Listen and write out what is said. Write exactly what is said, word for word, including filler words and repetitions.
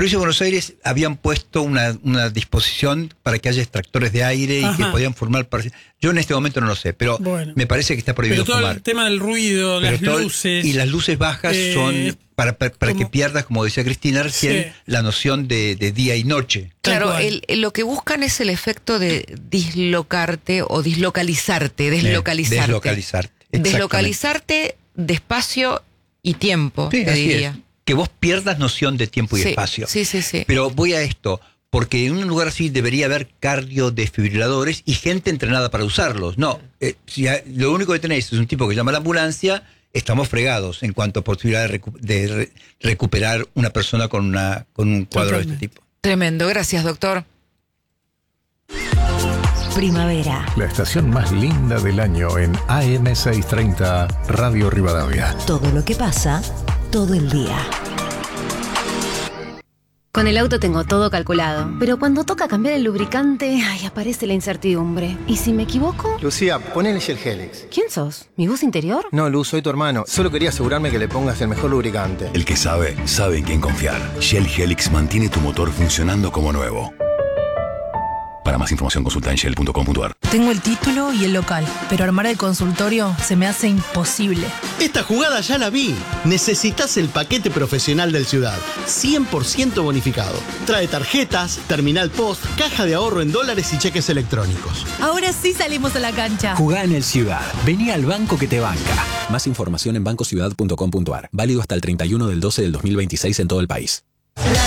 provincia de Buenos Aires habían puesto una, una disposición para que haya extractores de aire y Ajá. que podían fumar. Yo en este momento no lo sé, pero bueno. me parece que está prohibido pero todo fumar. El tema del ruido, pero las todo, luces. Y las luces bajas eh, son para, para, para que pierdas, como decía Cristina recién, sí. la noción de, de día y noche. Claro, el, lo que buscan es el efecto de dislocarte o dislocalizarte, deslocalizarte. Deslocalizarte. Deslocalizarte de espacio y tiempo, sí, te así diría. Es. Que vos pierdas noción de tiempo y sí, espacio. Sí, sí, sí. Pero voy a esto, porque en un lugar así debería haber cardiodesfibriladores y gente entrenada para usarlos. No, eh, si a, lo único que tenéis es un tipo que llama a la ambulancia, estamos fregados en cuanto a posibilidad de, recu de re recuperar una persona con, una, con un cuadro Totalmente. de este tipo. Tremendo, gracias, doctor. Primavera. La estación más linda del año en A M seiscientos treinta Radio Rivadavia. Todo lo que pasa, todo el día. Con el auto tengo todo calculado, pero cuando toca cambiar el lubricante, ay, aparece la incertidumbre. ¿Y si me equivoco? Lucía, ponele Shell Helix. ¿Quién sos? ¿Mi voz interior? No, Luz, soy tu hermano. Solo quería asegurarme que le pongas el mejor lubricante. El que sabe, sabe en quién confiar. Shell Helix mantiene tu motor funcionando como nuevo. Para más información consulta en shell punto com punto a r. Tengo el título y el local, pero armar el consultorio se me hace imposible. Esta jugada ya la vi. Necesitas el paquete profesional del Ciudad, cien por ciento bonificado. Trae tarjetas, terminal post, caja de ahorro en dólares y cheques electrónicos. Ahora sí salimos a la cancha. Jugá en el Ciudad. Vení al banco que te banca. Más información en banco ciudad punto com punto a r. Válido hasta el treinta y uno del doce del dos mil veintiséis en todo el país.